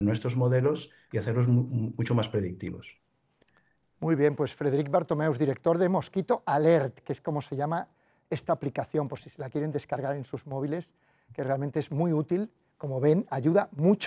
nuestros modelos y hacerlos mucho más predictivos. Muy bien, pues Frederic Bartomeus, director de Mosquito Alert, que es como se llama esta aplicación, por si se la quieren descargar en sus móviles, que realmente es muy útil. Como ven, ayuda mucho.